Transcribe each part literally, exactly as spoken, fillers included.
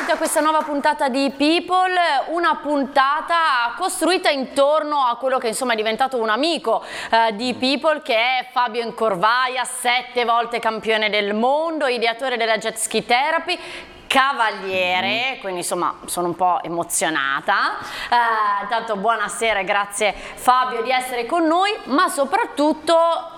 benvenuti a questa nuova puntata di People, una puntata costruita intorno a quello che insomma è diventato un amico eh, di People, che è Fabio Incorvaia, sette volte campione del mondo, ideatore della Jet Ski Therapy, cavaliere, quindi insomma sono un po' emozionata. Eh, intanto buonasera e grazie Fabio di essere con noi, ma soprattutto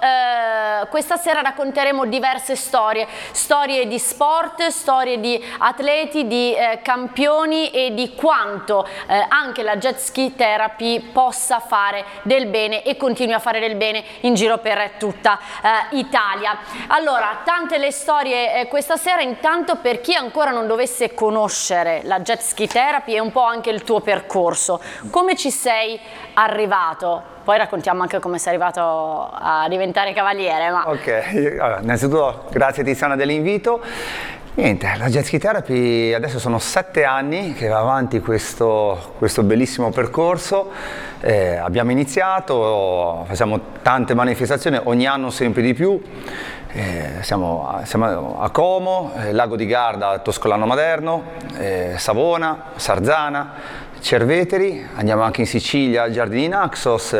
eh, questa sera racconteremo diverse storie, storie di sport, storie di atleti, di eh, campioni e di quanto eh, anche la Jet Ski Therapy possa fare del bene e continui a fare del bene in giro per tutta eh, Italia. Allora, tante le storie eh, questa sera. Intanto, per chi ancora non dovesse conoscere la Jet Ski Therapy e un po' anche il tuo percorso, come ci sei arrivato? Poi raccontiamo anche come sei arrivato a diventare cavaliere. Ma... Ok, allora, innanzitutto grazie Tiziana dell'invito. Niente, la Jet Ski Therapy adesso sono sette anni che va avanti questo, questo bellissimo percorso. Eh, abbiamo iniziato, facciamo tante manifestazioni, ogni anno sempre di più. Eh, siamo, a, siamo a Como, eh, Lago di Garda, Toscolano Maderno, eh, Savona, Sarzana, Cerveteri, andiamo anche in Sicilia, al Giardini Naxos.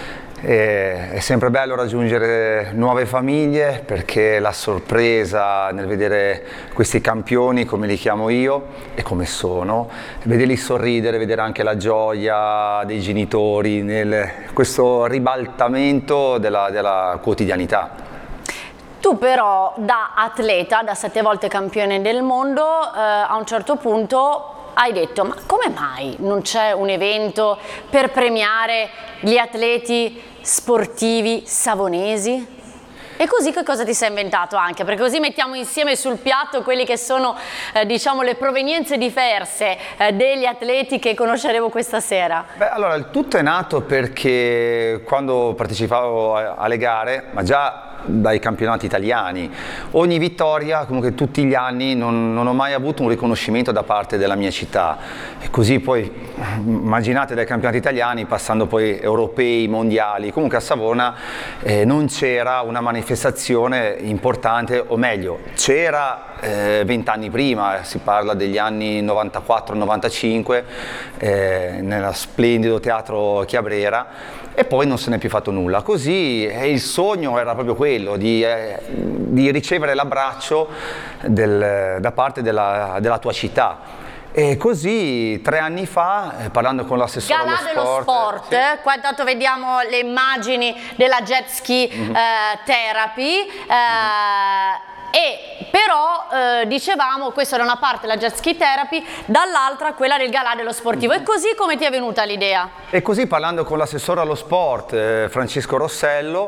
Eh, è sempre bello raggiungere nuove famiglie, perché la sorpresa nel vedere questi campioni, come li chiamo io e come sono, vederli sorridere, vedere anche la gioia dei genitori, nel, questo ribaltamento della, della quotidianità. Tu però, da atleta, da sette volte campione del mondo, eh, a un certo punto hai detto: ma come mai non c'è un evento per premiare gli atleti sportivi savonesi? E così che cosa ti sei inventato anche? Perché così mettiamo insieme sul piatto quelli che sono eh, diciamo le provenienze diverse eh, degli atleti che conosceremo questa sera. Beh, allora il tutto è nato perché quando partecipavo alle gare, ma già dai campionati italiani, ogni vittoria, comunque tutti gli anni, non, non ho mai avuto un riconoscimento da parte della mia città. E così poi immaginate, dai campionati italiani passando poi europei, mondiali, comunque a Savona eh, non c'era una manifestazione importante, o meglio c'era vent'anni eh, prima, si parla degli anni novantaquattro novantacinque, eh, nello splendido teatro Chiabrera, e poi non se n'è più fatto nulla. Così eh, il sogno era proprio quello di, eh, di ricevere l'abbraccio del, da parte della, della tua città. E così tre anni fa, eh, parlando con l'assessore allo sport... Galà dello sport, sì. eh, qua intanto vediamo le immagini della Jet Ski mm-hmm. eh, Therapy, eh, mm-hmm. E però eh, dicevamo, questa da una parte la Jet Ski Therapy, dall'altra quella del Galà dello sportivo. E così come ti è venuta l'idea? E così, parlando con l'assessore allo sport eh, Francesco Rossello,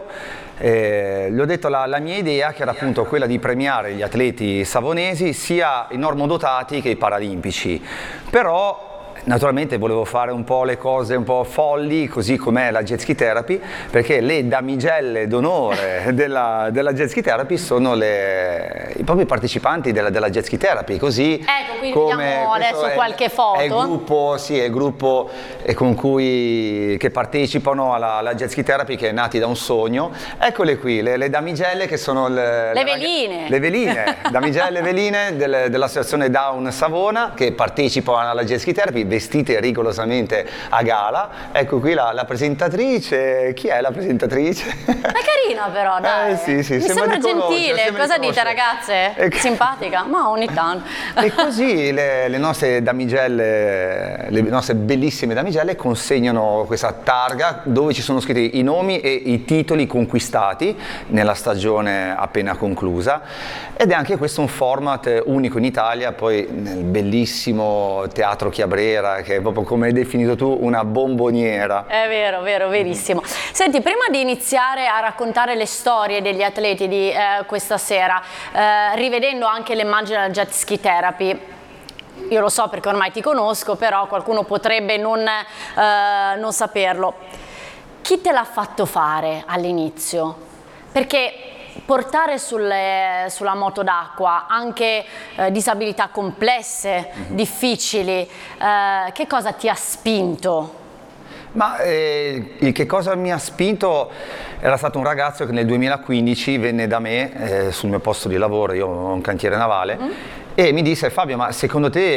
eh, gli ho detto la, la mia idea, che era appunto quella di premiare gli atleti savonesi, sia i normodotati che i paralimpici. Però naturalmente volevo fare un po' le cose un po' folli, così com'è la Jet Ski Therapy, perché le damigelle d'onore della, della Jet Ski Therapy sono le, i propri partecipanti della, della Jet Ski Therapy. Così, ecco, qui vediamo adesso è, qualche foto. È il gruppo, sì, è il gruppo con cui, che partecipano alla, alla Jet Ski Therapy, che è nati da un sogno. Eccole qui, le, le damigelle che sono le, le veline. Le veline, damigelle veline del, dell'associazione Down Savona, che partecipano alla Jet Ski Therapy, vestite rigorosamente a gala. Ecco qui la, la presentatrice. Chi è la presentatrice? È carina però, dai. Eh, sì, sì, mi sembra, sembra gentile. sembra Cosa dite, ragazze? E... Simpatica? Ma ogni tanto. E così le, le nostre damigelle, le nostre bellissime damigelle consegnano questa targa dove ci sono scritti i nomi e i titoli conquistati nella stagione appena conclusa, ed è anche questo un format unico in Italia, poi nel bellissimo teatro Chiabrera, che è proprio, come hai definito tu, una bomboniera. È vero, vero, verissimo. Senti, prima di iniziare a raccontare le storie degli atleti di eh, questa sera, eh, rivedendo anche l'immagine della Jet Ski Therapy, io lo so perché ormai ti conosco, però qualcuno potrebbe non, eh, non saperlo. Chi te l'ha fatto fare all'inizio? Perché portare sulle, sulla moto d'acqua anche eh, disabilità complesse, mm-hmm. difficili, eh, che cosa ti ha spinto? Ma eh, il che cosa mi ha spinto era stato un ragazzo che nel duemilaquindici venne da me eh, sul mio posto di lavoro, io ho un cantiere navale, mm-hmm. e mi disse: Fabio, ma secondo te